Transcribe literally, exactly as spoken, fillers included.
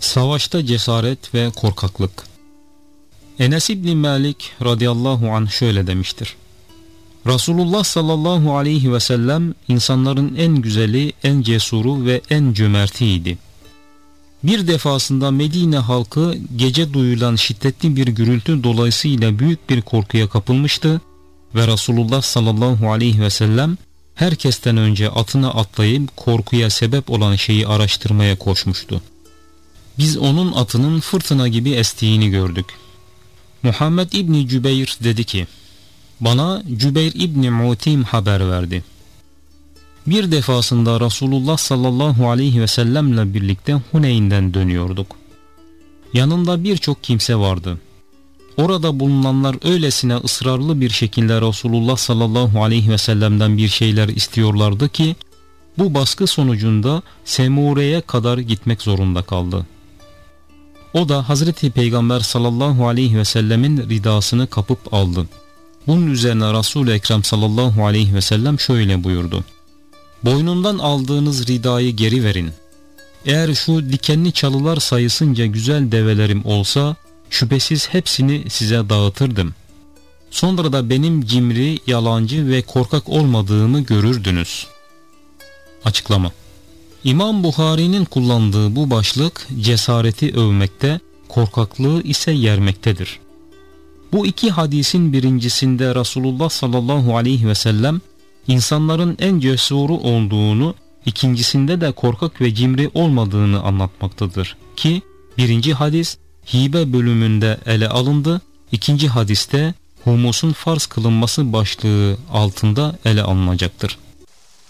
Savaşta cesaret ve korkaklık. Enes İbni Malik radıyallahu anh şöyle demiştir: Resulullah sallallahu aleyhi ve sellem insanların en güzeli, en cesuru ve en cömertiydi. Bir defasında Medine halkı gece duyulan şiddetli bir gürültü dolayısıyla büyük bir korkuya kapılmıştı ve Resulullah sallallahu aleyhi ve sellem herkesten önce atına atlayıp korkuya sebep olan şeyi araştırmaya koşmuştu. Biz onun atının fırtına gibi estiğini gördük. Muhammed İbni Cübeyr dedi ki, bana Cübeyr İbni Mutim haber verdi. Bir defasında Resulullah sallallahu aleyhi ve sellemle birlikte Huneyn'den dönüyorduk. Yanında birçok kimse vardı. Orada bulunanlar öylesine ısrarlı bir şekilde Resulullah sallallahu aleyhi ve sellem'den bir şeyler istiyorlardı ki, bu baskı sonucunda Semure'ye kadar gitmek zorunda kaldı. O da Hazreti Peygamber sallallahu aleyhi ve sellemin ridasını kapıp aldı. Bunun üzerine Resul-i Ekrem sallallahu aleyhi ve sellem şöyle buyurdu: boynumdan aldığınız ridayı geri verin. Eğer şu dikenli çalılar sayısınca güzel develerim olsa, şüphesiz hepsini size dağıtırdım. Sonra da benim cimri, yalancı ve korkak olmadığımı görürdünüz. Açıklama: İmam Buhari'nin kullandığı bu başlık cesareti övmekte, korkaklığı ise yermektedir. Bu iki hadisin birincisinde Resulullah sallallahu aleyhi ve sellem insanların en cesuru olduğunu, ikincisinde de korkak ve cimri olmadığını anlatmaktadır ki birinci hadis hibe bölümünde ele alındı, ikinci hadiste humusun farz kılınması başlığı altında ele alınacaktır.